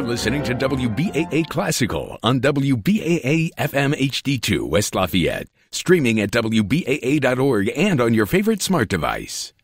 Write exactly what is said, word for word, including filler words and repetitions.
listening to W B A A Classical on W B A A F M H D two West Lafayette. Streaming at W B A A dot org and on your favorite smart device.